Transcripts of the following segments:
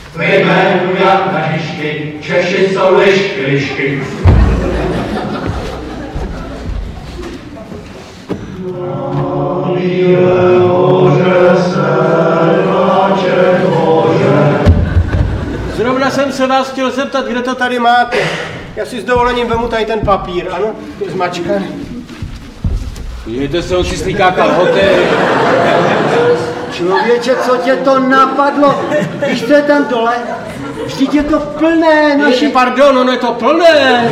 Tvé jméno jak na hišky, Češi jsou lišky, lišky. Zrovna jsem se vás chtěl zeptat, kde to tady máte. Já si s dovolením vemu tady ten papír, ano? Je zmačkaný. Podívejte se, on si slíká kalhoty. Člověče, co tě to napadlo? Víš, co je tam dole? Vždyť je to plné naší... Pardon, ono je to plné.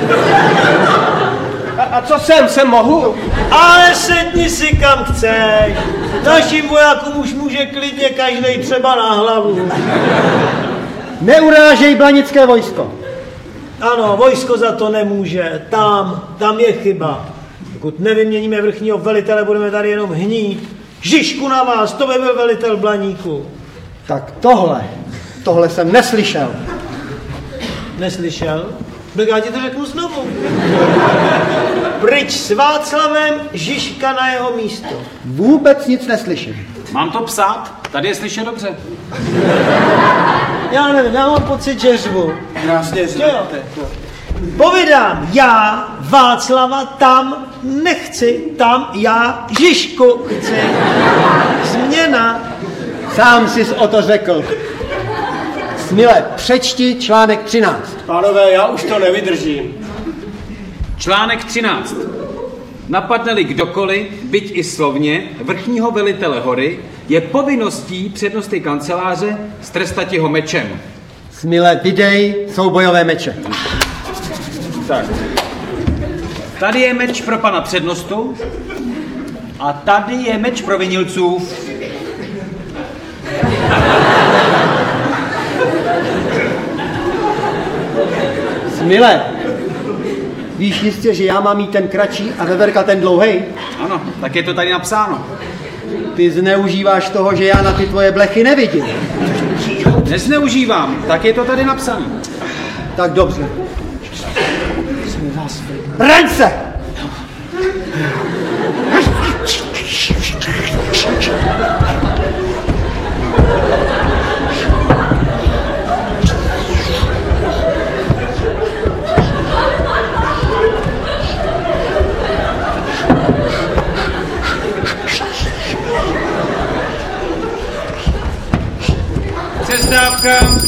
A co jsem mohu? Ale sedni si kam chceš. Našim vojákům už může klidně každej třeba na hlavu. Neurážej blanické vojsko. Ano, vojsko za to nemůže. Tam je chyba. Pokud nevyměníme vrchního velitele, budeme tady jenom hnít. Žižku na vás, to by byl velitel Blaníku. Tak tohle jsem neslyšel. Neslyšel? Tak já ti to řeknu znovu. Pryč s Václavem, Žižka na jeho místo. Vůbec nic neslyším. Mám to psát? Tady je slyšet dobře. Já nevím, já mám pocit, že řvu. Krásně řvete. Povídám, já Václava tam nechci, tam já Žižku chci. Změna. Sám jsi o to řekl. Smile, přečti článek 13. Pánové, já už to nevydržím. Článek 13. Napadne-li kdokoliv, byť i slovně, vrchního velitele hory, je povinností přednosty kanceláře strestati ho mečem. Smile, vydej soubojové meče. Tak. Tady je meč pro pana přednostu a tady je meč provinilců. Smile, víš jistě, že já mám mít ten kratší a Veverka ten dlouhej? Ano, tak je to tady napsáno. Ty zneužíváš toho, že já na ty tvoje blechy nevidím. Nezneužívám, tak je to tady napsáno. Tak dobře. Braň se! Přestávka.